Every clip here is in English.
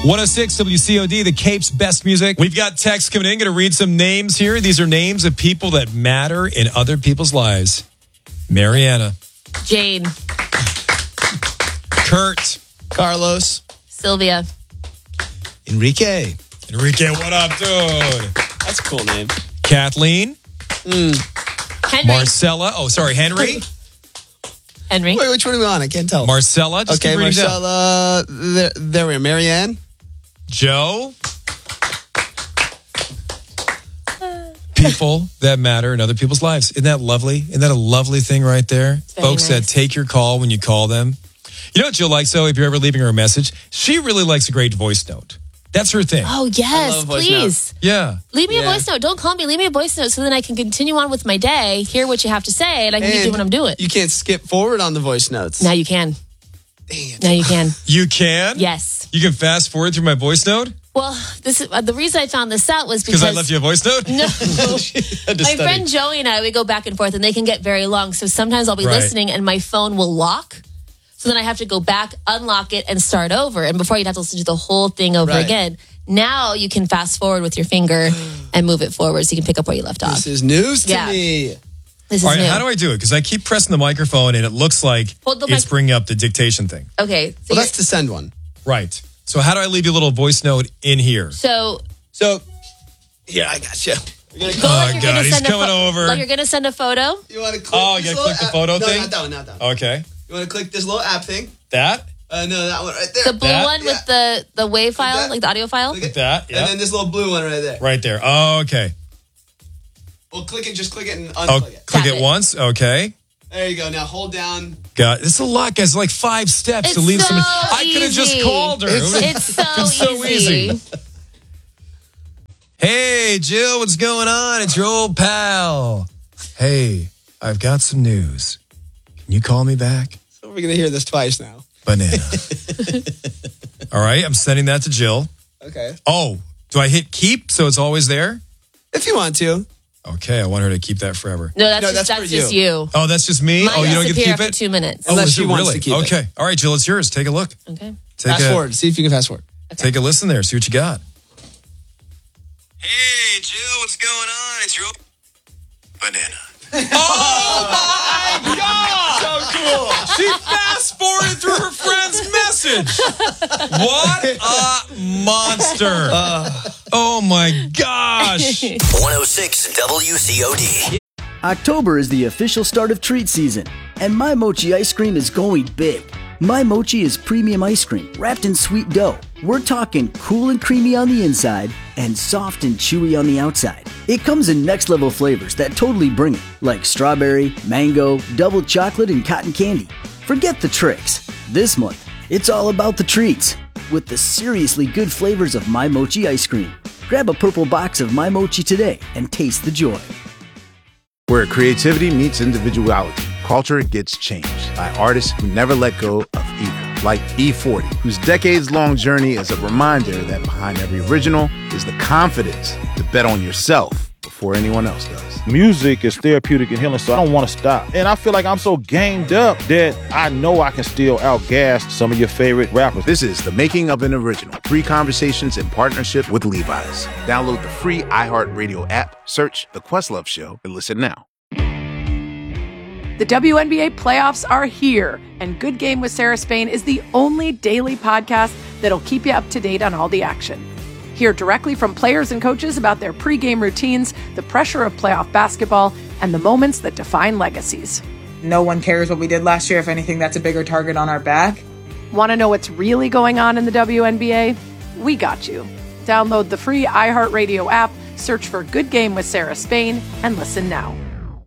106 WCOD, the Cape's best music. We've got texts coming in. Going to read some names here. These are names of people that matter in other people's lives. Mariana. Jane. Kurt. Carlos. Sylvia. Enrique. Enrique, what up, dude? That's a cool name. Kathleen. Henry. Marcella. Oh, sorry, Henry. Henry. Wait, which one are we on? I can't tell. Marcella. Just okay, keep reading down. Marcella. There we are. Marianne. Joe. People that matter in other people's lives. Isn't that lovely? Isn't that a lovely thing right there? Folks that take your call when you call them. You know what Jill likes, though, if you're ever leaving her a message? She really likes a great voice note. That's her thing. Oh, yes, please. Yeah. Leave me a voice note. Don't call me. Leave me a voice note so then I can continue on with my day, hear what you have to say, and I can keep doing what I'm doing. You can't skip forward on the voice notes. Now you can. Dang it. Now you can. You can? Yes. You can fast forward through my voice note? Well, this is the reason I found this out was Because I left you a voice note? No. My friend Joey and I, we go back and forth, and they can get very long. So sometimes I'll be listening, and my phone will lock. So then I have to go back, unlock it, and start over. And before, you'd have to listen to the whole thing over again. Now you can fast forward with your finger and move it forward so you can pick up where you left off. This is news to me. This is All right, new. how do I do it? Because I keep pressing the microphone, and it looks like it's bringing up the dictation thing. Okay. So well, that's to send one. Right. So how do I leave you a little voice note in here? So here, I got you. Oh, God, he's coming over. Like you're going to send a photo? You want to click Oh, you got to click the photo thing? No, not that one, not that one. Okay. You want to click this little app thing? That? No, that one right there. The blue one with the WAV file, like the audio file? Look at that, yeah. And then this little blue one right there. Right there. Oh, okay. Well, just click it and unclick it. Click it once. Okay. There you go. Now hold down. God, this is a lot, guys. Like 5 steps to leave so somebody. I could have just called her. It's so easy. Hey, Jill, what's going on? It's your old pal. Hey, I've got some news. Can you call me back? So we're going to hear this twice now. Banana. All right, I'm sending that to Jill. Okay. Oh, do I hit keep so it's always there? If you want to. Okay, I want her to keep that forever. No, that's just you. Oh, that's just me? Mine you don't get to keep after it? 2 minutes. Oh, Unless is she it wants really? to keep it. Okay. All right, Jill, it's yours. Take a look. Okay. Fast forward. See if you can fast forward. Take a listen there. See what you got. Hey, Jill, what's going on? It's your banana. Oh, my God! So cool. She fast-forwarded through her friend's message. What a monster. Oh, my gosh. 106 WCOD. October is the official start of treat season, and My Mochi ice cream is going big. My Mochi is premium ice cream wrapped in sweet dough. We're talking cool and creamy on the inside and soft and chewy on the outside. It comes in next level flavors that totally bring it, like strawberry, mango, double chocolate, and cotton candy. Forget the tricks. This month, it's all about the treats with the seriously good flavors of My Mochi ice cream. Grab a purple box of My Mochi today and taste the joy. Where creativity meets individuality, culture gets changed by artists who never let go of either. Like E40, whose decades-long journey is a reminder that behind every original is the confidence to bet on yourself before anyone else does. Music is therapeutic and healing, so I don't want to stop. And I feel like I'm so gamed up that I know I can still outgas some of your favorite rappers. This is The Making of an Original. Free conversations in partnership with Levi's. Download the free iHeartRadio app, search The Questlove Show, and listen now. The WNBA playoffs are here, and Good Game with Sarah Spain is the only daily podcast that'll keep you up to date on all the action. Hear directly from players and coaches about their pregame routines, the pressure of playoff basketball, and the moments that define legacies. No one cares what we did last year. If anything, that's a bigger target on our back. Want to know what's really going on in the WNBA? We got you. Download the free iHeartRadio app, search for Good Game with Sarah Spain, and listen now.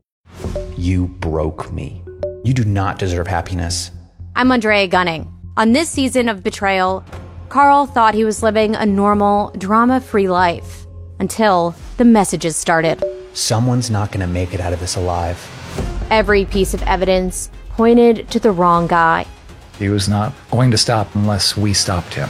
You broke me. You do not deserve happiness. I'm Andrea Gunning. On this season of Betrayal, Carl thought he was living a normal, drama-free life until the messages started. Someone's not going to make it out of this alive. Every piece of evidence pointed to the wrong guy. He was not going to stop unless we stopped him.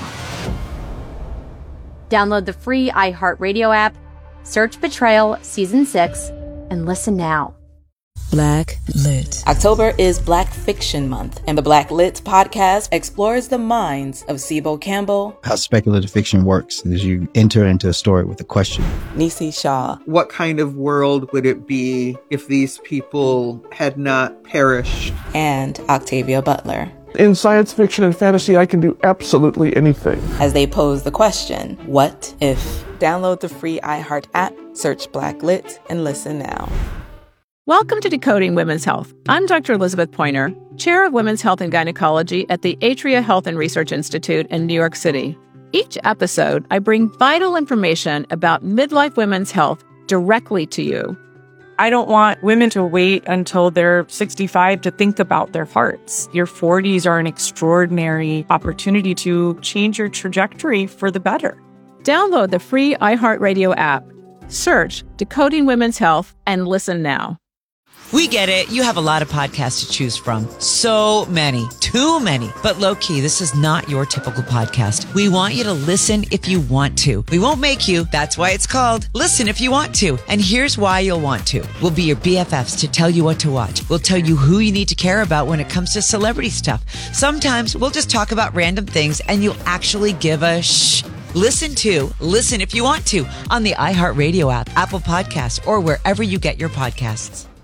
Download the free iHeartRadio app, search Betrayal Season 6, and listen now. Black Lit. October is Black Fiction Month, and the Black Lit podcast explores the minds of Sibo Campbell. How speculative fiction works is you enter into a story with a question. Nisi Shaw. What kind of world would it be if these people had not perished? And Octavia Butler. In science fiction and fantasy, I can do absolutely anything. As they pose the question, what if? Download the free iHeart app, search Black Lit, and listen now. Welcome to Decoding Women's Health. I'm Dr. Elizabeth Pointer, Chair of Women's Health and Gynecology at the Atria Health and Research Institute in New York City. Each episode, I bring vital information about midlife women's health directly to you. I don't want women to wait until they're 65 to think about their hearts. Your 40s are an extraordinary opportunity to change your trajectory for the better. Download the free iHeartRadio app. Search Decoding Women's Health and listen now. We get it. You have a lot of podcasts to choose from. So many. Too many. But low-key, this is not your typical podcast. We want you to listen if you want to. We won't make you. That's why it's called Listen If You Want To. And here's why you'll want to. We'll be your BFFs to tell you what to watch. We'll tell you who you need to care about when it comes to celebrity stuff. Sometimes we'll just talk about random things and you'll actually give a shh. Listen If You Want To on the iHeartRadio app, Apple Podcasts, or wherever you get your podcasts.